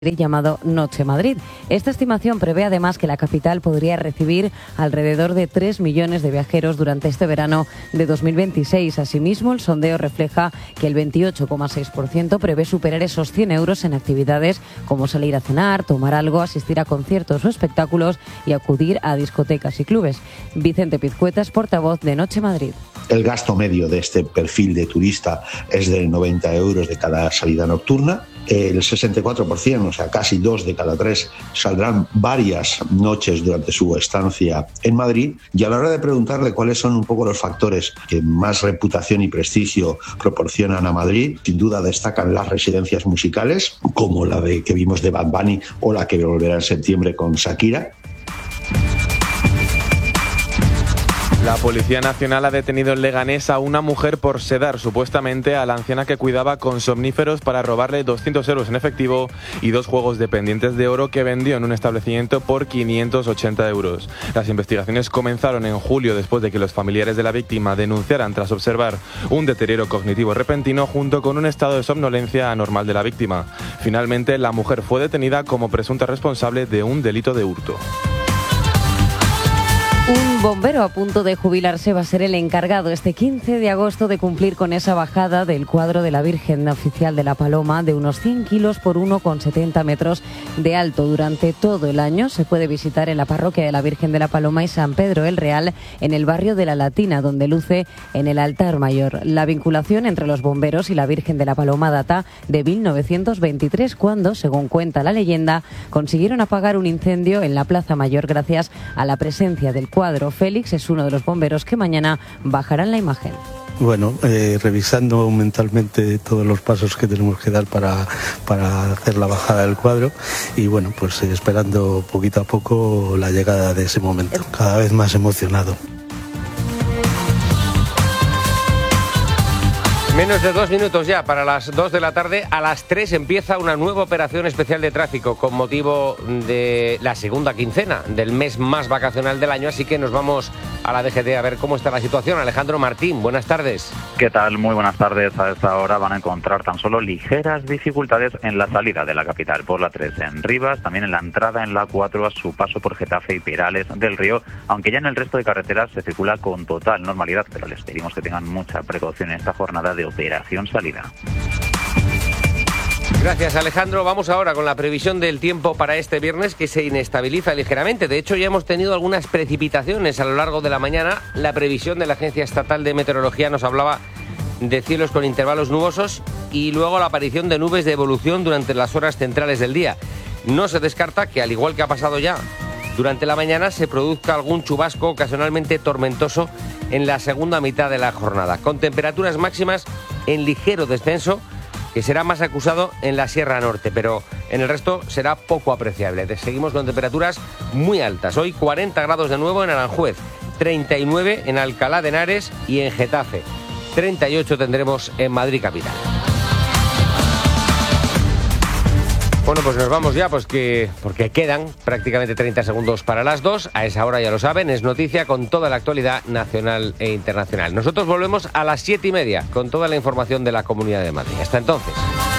llamado Noche Madrid. Esta estimación prevé además que la capital podría recibir alrededor de 3 millones de viajeros durante este verano de 2026. Asimismo, el sondeo refleja que el 28,6% prevé superar esos 100 euros en actividades como salir a cenar, tomar algo, asistir a conciertos o espectáculos y acudir a discotecas y clubes. Vicente Pizcuetas, portavoz de Noche Madrid. El gasto medio de este perfil de turista es de 90 euros de cada salida nocturna. El 64%, o sea, casi 2 de cada 3, saldrán varias noches durante su estancia en Madrid. Y a la hora de preguntarle cuáles son un poco los factores que más reputación y prestigio proporcionan a Madrid, sin duda destacan las residencias musicales, como la que vimos de Bad Bunny o la que volverá en septiembre con Shakira. La Policía Nacional ha detenido en Leganés a una mujer por sedar supuestamente a la anciana que cuidaba con somníferos para robarle 200 euros en efectivo y 2 juegos de pendientes de oro que vendió en un establecimiento por 580 euros. Las investigaciones comenzaron en julio después de que los familiares de la víctima denunciaran tras observar un deterioro cognitivo repentino junto con un estado de somnolencia anormal de la víctima. Finalmente, la mujer fue detenida como presunta responsable de un delito de hurto. Un bombero a punto de jubilarse va a ser el encargado este 15 de agosto de cumplir con esa bajada del cuadro de la Virgen Oficial de la Paloma de unos 100 kilos por 1,70 metros de alto. Durante todo el año se puede visitar en la parroquia de la Virgen de la Paloma y San Pedro el Real, en el barrio de La Latina, donde luce en el altar mayor. La vinculación entre los bomberos y la Virgen de la Paloma data de 1923, cuando, según cuenta la leyenda, consiguieron apagar un incendio en la Plaza Mayor gracias a la presencia del cuadro. Félix es uno de los bomberos que mañana bajarán la imagen. Bueno, revisando mentalmente todos los pasos que tenemos que dar para hacer la bajada del cuadro y bueno, pues esperando poquito a poco la llegada de ese momento, cada vez más emocionado. Menos de 2 minutos ya para las 2 de la tarde. A las 3 empieza una nueva operación especial de tráfico con motivo de la segunda quincena del mes más vacacional del año. Así que nos vamos a la DGT a ver cómo está la situación. Alejandro Martín, buenas tardes. ¿Qué tal? Muy buenas tardes. A esta hora van a encontrar tan solo ligeras dificultades en la salida de la capital por la 3 en Rivas, también en la entrada en la 4 a su paso por Getafe y Perales del Río, aunque ya en el resto de carreteras se circula con total normalidad, pero les pedimos que tengan mucha precaución en esta jornada de operación salida. Gracias, Alejandro. Vamos ahora con la previsión del tiempo para este viernes, que se inestabiliza ligeramente. De hecho, ya hemos tenido algunas precipitaciones a lo largo de la mañana. La previsión de la Agencia Estatal de Meteorología nos hablaba de cielos con intervalos nubosos y luego la aparición de nubes de evolución durante las horas centrales del día. No se descarta que, al igual que ha pasado ya durante la mañana, se produzca algún chubasco ocasionalmente tormentoso en la segunda mitad de la jornada, con temperaturas máximas en ligero descenso, que será más acusado en la Sierra Norte, pero en el resto será poco apreciable. Seguimos con temperaturas muy altas. Hoy 40 grados de nuevo en Aranjuez, 39 en Alcalá de Henares y en Getafe, 38 tendremos en Madrid capital. Bueno, pues nos vamos ya, porque quedan prácticamente 30 segundos para las 2. A esa hora, ya lo saben, es noticia con toda la actualidad nacional e internacional. Nosotros volvemos a las 7:30 con toda la información de la Comunidad de Madrid. Hasta entonces.